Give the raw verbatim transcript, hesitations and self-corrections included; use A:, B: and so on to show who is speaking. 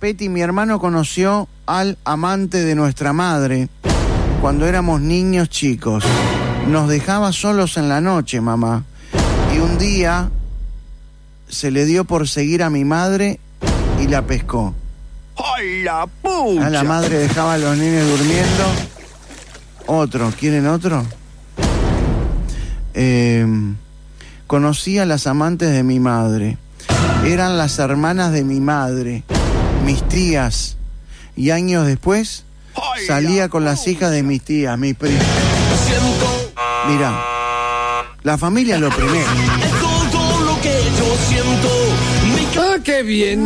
A: Peti, mi hermano conoció al amante de nuestra madre cuando éramos niños chicos. Nos dejaba solos en la noche, mamá. Y un día se le dio por seguir a mi madre y la pescó.
B: ¡Ay, la pucha!
A: A la madre dejaba a los nenes durmiendo. Otro, ¿quieren otro? Eh, conocí a las amantes de mi madre. Eran las hermanas de mi madre, mis tías. Y años después salía con las hijas de mis tías, mis primas. Mirá, la familia es lo primero.
C: Ah, qué bien.